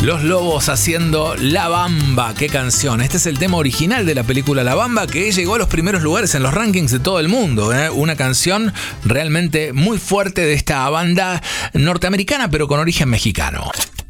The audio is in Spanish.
Los Lobos haciendo La Bamba. ¡Qué canción! Este es el tema original de la película La Bamba, que llegó a los primeros lugares en los rankings de todo el mundo. Una canción realmente muy fuerte de esta banda norteamericana, pero con origen mexicano.